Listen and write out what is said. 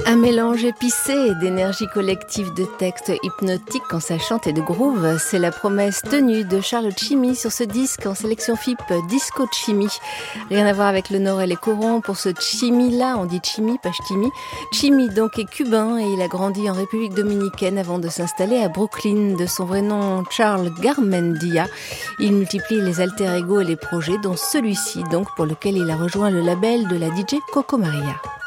Un mélange épicé d'énergie collective, de textes hypnotiques quand ça chante et de groove. C'est la promesse tenue de Charles Chimmy sur ce disque en sélection FIP Disco Chimmy. Rien à voir avec le Nord et les corons. Pour ce Chimmy-là, on dit Chimmy, pas Chimmy. Chimmy donc est cubain et il a grandi en République Dominicaine avant de s'installer à Brooklyn. De son vrai nom, Charles Garmendia. Il multiplie les alter ego et les projets, dont celui-ci donc pour lequel il a rejoint le label de la DJ Coco Maria.